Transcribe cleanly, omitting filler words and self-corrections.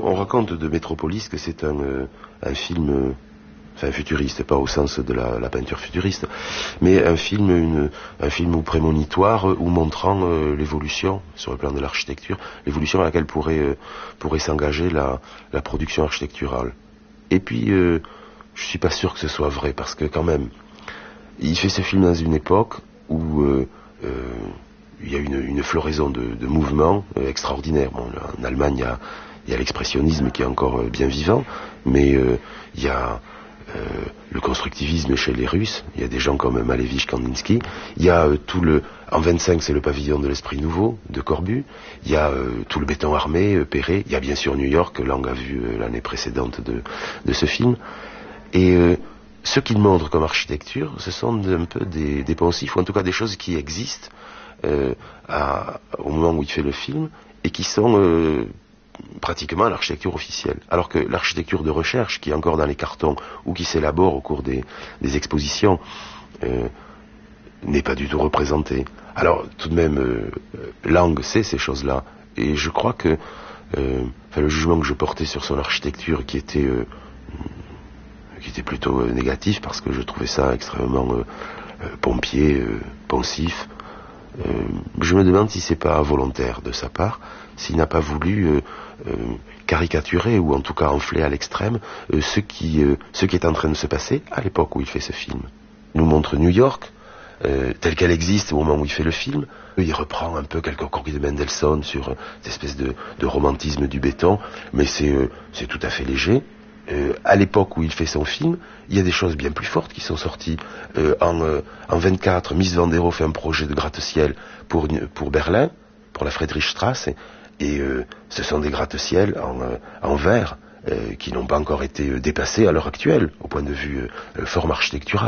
on raconte de Métropolis que c'est un film, enfin futuriste, pas au sens de la peinture futuriste, mais un film ou prémonitoire ou montrant l'évolution sur le plan de l'architecture, l'évolution à laquelle pourrait s'engager la production architecturale. Et puis, je suis pas sûr que ce soit vrai, parce que quand même, il fait ce film dans une époque où il y a une floraison de mouvements extraordinaires. Bon, en Allemagne, il y a l'expressionnisme qui est encore bien vivant, mais il y a le constructivisme chez les Russes. Il y a des gens comme Malevich, Kandinsky. Il y a en 25, c'est le pavillon de l'esprit nouveau de Corbu. Il y a tout le béton armé, Perret. Il y a bien sûr New York, Lang a vu l'année précédente de ce film. Et ce qu'il montre comme architecture, ce sont un peu des poncifs, ou en tout cas des choses qui existent au moment où il fait le film, et qui sont pratiquement l'architecture officielle. Alors que l'architecture de recherche, qui est encore dans les cartons, ou qui s'élabore au cours des expositions, n'est pas du tout représentée. Alors, tout de même, Lang sait ces choses-là, et je crois que le jugement que je portais sur son architecture, qui était plutôt négatif, parce que je trouvais ça extrêmement pompier, poncif. Je me demande si c'est pas volontaire de sa part, s'il n'a pas voulu caricaturer, ou en tout cas enfler à l'extrême, ce qui est en train de se passer à l'époque où il fait ce film. Il nous montre New York, telle qu'elle existe au moment où il fait le film. Il reprend un peu quelques croquis de Mendelssohn sur cette espèce de romantisme du béton, mais c'est tout à fait léger. À l'époque où il fait son film, il y a des choses bien plus fortes qui sont sorties. En 24, Mies van der Rohe fait un projet de gratte-ciel pour Berlin, pour la Friedrichstraße, et ce sont des gratte-ciel en verre qui n'ont pas encore été dépassés à l'heure actuelle, au point de vue forme architecturale.